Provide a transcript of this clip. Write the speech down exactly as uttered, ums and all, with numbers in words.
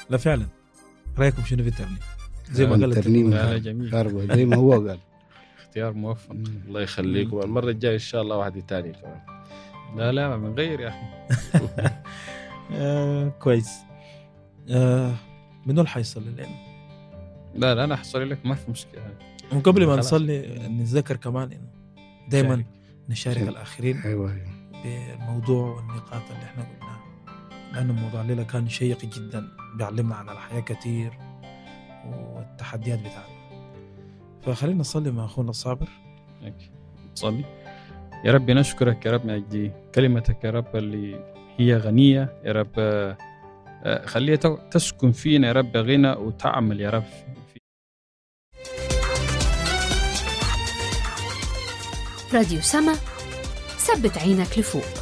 لا فعلا. رايكم شنو في الترنيم؟ زي ما قال الترنيم جميل زي ما هو قال. اختيار موفق. الله يخليكم. المرة الجاية إن شاء الله واحد تاني كمان. لا لا من غير يا أخي. آه كويس. آه منو الحيصلي لنا؟ لا لا أنا حصل لك ما في مشكلة. وقبل ما نصلي نتذكر كمان إنه دائما نشارك الآخرين أيوة بالموضوع والنقاط اللي إحنا قلناها، لأنه موضوع الليلة كان شيق جدا، بيعلمنا عن الحياة كتير والتحديات بتاعنا. فخلينا نصلي مع أخونا الصابر. صلي. يا رب نشكرك يا رب من أجل كلمتك يا رب اللي هي غنية يا رب، خليها تسكن فينا يا رب غنى وتعمل يا رب. راديو سما، ثبت عينك لفوق.